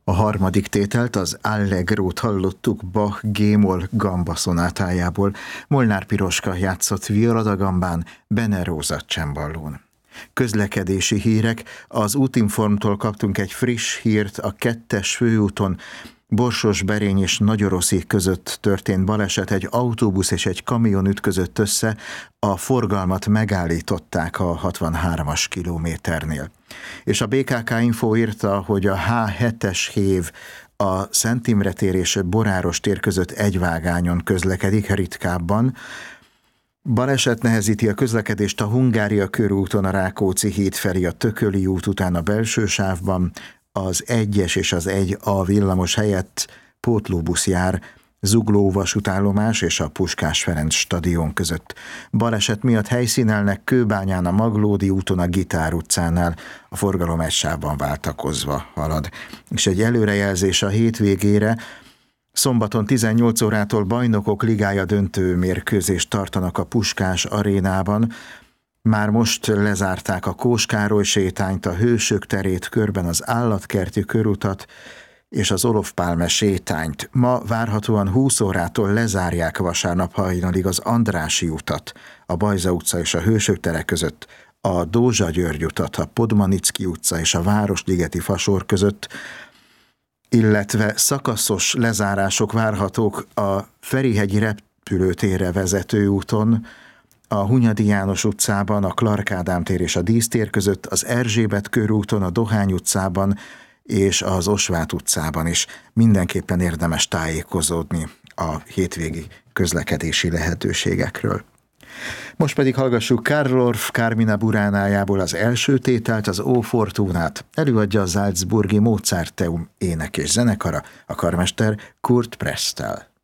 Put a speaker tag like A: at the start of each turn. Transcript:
A: A harmadik tételt, az Allegrót hallottuk Bach G-moll gamba szonátájából. Molnár Piroska játszott violadagambán, Bene Róza cemballón. Közlekedési hírek. Az Útinformtól kaptunk egy friss hírt. A 2-es főúton Borsos-Berény és Nagyoroszi között történt baleset, egy autóbusz és egy kamion ütközött össze, a forgalmat megállították a 63-as kilométernél. És a BKK Info írta, hogy a H7-es hév a Szent Imre tér és Boráros tér között egyvágányon közlekedik, ritkábban. Baleset nehezíti a közlekedést a Hungária körúton, a Rákóczi híd felé, a Tököli út után a belső sávban, az 1-es és az 1A villamos helyett pótlóbusz jár Zugló vasútállomás és a Puskás Ferenc stadion között. Baleset miatt helyszínelnek Kőbányán, a Maglódi úton, a Gitár utcánál, a forgalom egy sávban váltakozva halad. És egy előrejelzés a hétvégére. Szombaton 18 órától Bajnokok Ligája döntő mérkőzést tartanak a Puskás arénában. Már most lezárták a Kós Károly sétányt, a Hősök terét, körben az Állatkerti körutat és az Olof Pálme sétányt. Ma várhatóan 20 órától lezárják vasárnap hajnalig az Andrássy utat, a Bajza utca és a Hősök tere között, a Dózsa György utat, a Podmanicki utca és a Városligeti Fasor között, illetve szakaszos lezárások várhatók a Ferihegyi repülőtérre vezető úton, a Hunyadi János utcában, a Clark Ádám tér és a Dísztér között, az Erzsébet körúton, a Dohány utcában és az Osvát utcában is. Mindenképpen érdemes tájékozódni a hétvégi közlekedési lehetőségekről. Most pedig hallgassuk Karl Orff Carmina Buránájából az első tételt, az O Fortunát. Előadja a Salzburgi Mozarteum ének és zenekara, a karmester Kurt Prestel.